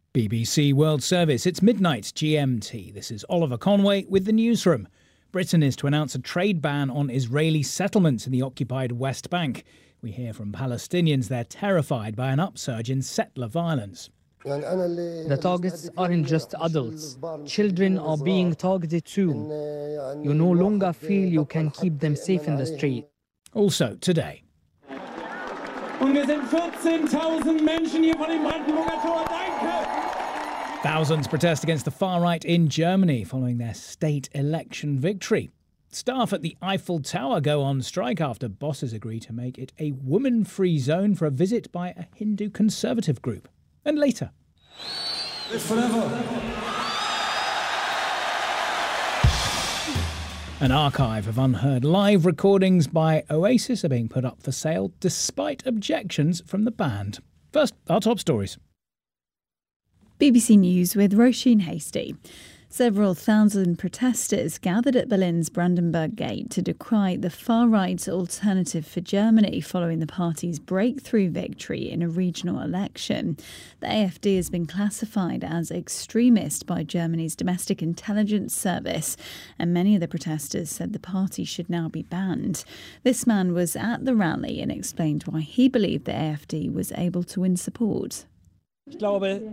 BBC World Service, it's midnight GMT. This is Oliver Conway with the newsroom. Britain is to announce a trade ban on Israeli settlements in the occupied West Bank. We hear from Palestinians they're terrified by an upsurge in settler violence. The targets aren't just adults. Children are being targeted too. You no longer feel you can keep them safe in the street. Also today. Und wir sind 14.000 Menschen hier von dem Brandenburger Tor. Danke! Thousands protest against the far right in Germany following their state election victory. Staff at the Eiffel Tower go on strike after bosses agree to make it a woman-free zone for a visit by a Hindu conservative group. And later. Live forever. An archive of unheard live recordings by Oasis are being put up for sale despite objections from the band. First, our top stories. BBC News with Roisin Hasty. Several thousand protesters gathered at Berlin's Brandenburg Gate to decry the far-right Alternative for Germany following the party's breakthrough victory in a regional election. The AfD has been classified as extremist by Germany's domestic intelligence service, and many of the protesters said the party should now be banned. This man was at the rally and explained why he believed the AfD was able to win support. I believe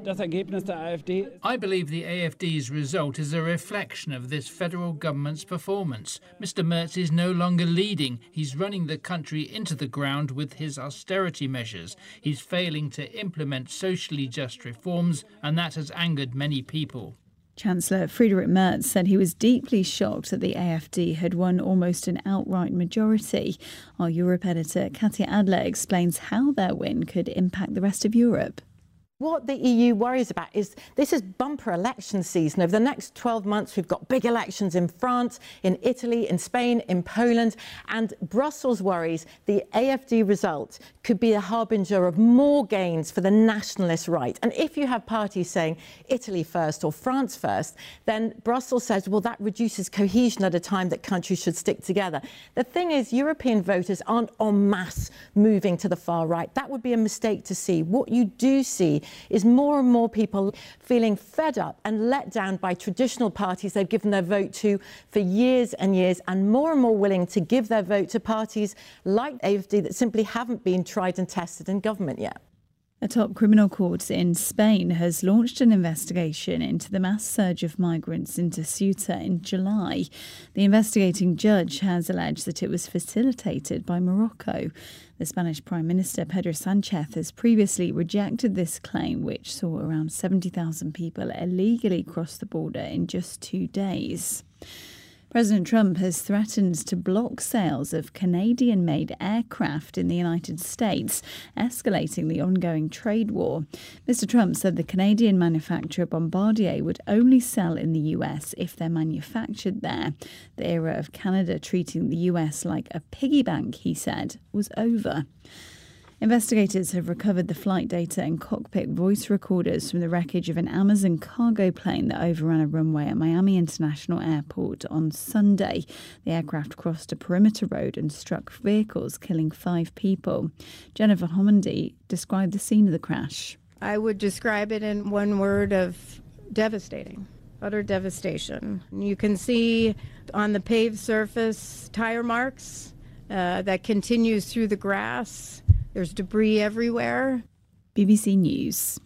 the AfD's result is a reflection of this federal government's performance. Mr. Merz is no longer leading. He's running the country into the ground with his austerity measures. He's failing to implement socially just reforms, and that has angered many people. Chancellor Friedrich Merz said he was deeply shocked that the AfD had won almost an outright majority. Our Europe editor Katja Adler explains how their win could impact the rest of Europe. What the EU worries about is this is bumper election season. Over the next 12 months, we've got big elections in France, in Italy, in Spain, in Poland. And Brussels worries the AfD result could be a harbinger of more gains for the nationalist right. And if you have parties saying Italy first or France first, then Brussels says, well, that reduces cohesion at a time that countries should stick together. The thing is, European voters aren't en masse moving to the far right. That would be a mistake to see. What you do see is more and more people feeling fed up and let down by traditional parties they've given their vote to for years and years, and more willing to give their vote to parties like AfD that simply haven't been tried and tested in government yet. A top criminal court in Spain has launched an investigation into the mass surge of migrants into Ceuta in July. The investigating judge has alleged that it was facilitated by Morocco. The Spanish Prime Minister Pedro Sánchez has previously rejected this claim, which saw around 70,000 people illegally cross the border in just 2 days. President Trump has threatened to block sales of Canadian-made aircraft in the United States, escalating the ongoing trade war. Mr. Trump said the Canadian manufacturer Bombardier would only sell in the US if they're manufactured there. The era of Canada treating the US like a piggy bank, he said, was over. Investigators have recovered the flight data and cockpit voice recorders from the wreckage of an Amazon cargo plane that overran a runway at Miami International Airport on Sunday. The aircraft crossed a perimeter road and struck vehicles, killing 5 people. Jennifer Homendy described the scene of the crash. I would describe it in one word of devastating. Utter devastation. You can see on the paved surface tire marks that continues through the grass. There's debris everywhere. BBC News.